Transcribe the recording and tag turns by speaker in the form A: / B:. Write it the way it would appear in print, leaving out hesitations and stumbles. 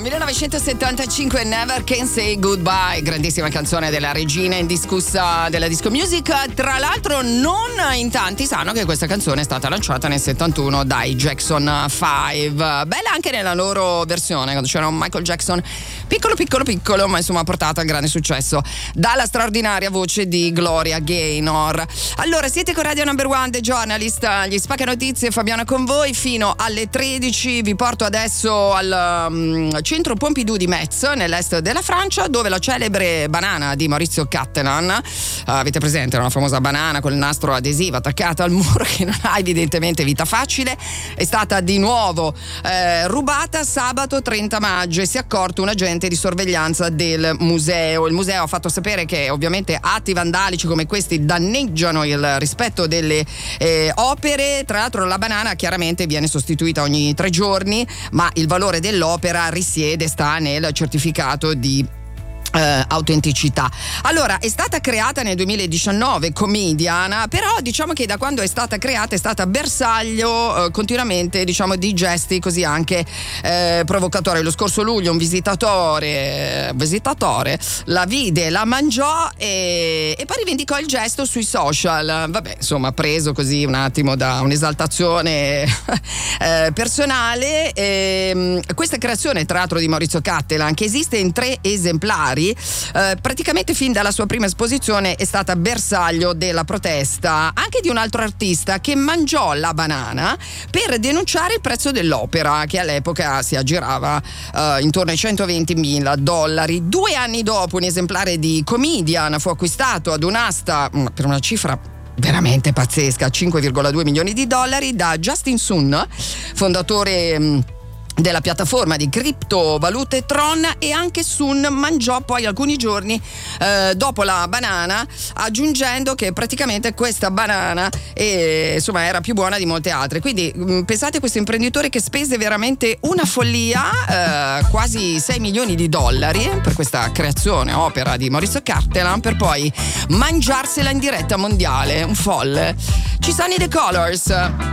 A: 1975, Never Can Say Goodbye, grandissima canzone della regina indiscussa della disco music. Tra l'altro non in tanti sanno che questa canzone è stata lanciata nel 71 dai Jackson 5. Bella anche nella loro versione, quando c'era un Michael Jackson piccolo, ma insomma portata al grande successo dalla straordinaria voce di Gloria Gaynor. Allora, siete con Radio Number One, The Journalist, gli spacca notizie, Fabiana con voi fino alle 13. Vi porto adesso al centro Pompidou di Metz, nell'est della Francia, dove la celebre banana di Maurizio Cattelan, avete presente, una famosa banana con il nastro adesivo attaccata al muro che non ha evidentemente vita facile, è stata di nuovo rubata sabato 30 maggio e si è accorto un agente di sorveglianza del museo. Il museo ha fatto sapere che ovviamente atti vandalici come questi danneggiano il rispetto delle opere. Tra l'altro la banana chiaramente viene sostituita ogni 3 giorni, ma il valore dell'opera sta nel certificato di autenticità. Allora, è stata creata nel 2019 Comedian, però diciamo che da quando è stata creata è stata bersaglio continuamente, diciamo, di gesti così anche provocatori. Lo scorso luglio un visitatore la vide, la mangiò e poi rivendicò il gesto sui social. Vabbè, insomma, preso così un attimo da un'esaltazione personale. Questa creazione, tra l'altro, di Maurizio Cattelan, che esiste in 3 esemplari, praticamente fin dalla sua prima esposizione è stata bersaglio della protesta anche di un altro artista che mangiò la banana per denunciare il prezzo dell'opera, che all'epoca si aggirava intorno ai $120.000. 2 anni dopo un esemplare di Comedian fu acquistato ad un'asta per una cifra veramente pazzesca, $5,2 milioni da Justin Sun, fondatore della piattaforma di criptovalute Tron, e anche Sun mangiò poi alcuni giorni dopo la banana, aggiungendo che praticamente questa banana insomma era più buona di molte altre. Quindi pensate a questo imprenditore che spese veramente una follia, quasi $6 milioni per questa creazione, opera di Maurizio Cattelan, per poi mangiarsela in diretta mondiale. Un folle. Ci sono i The Colors.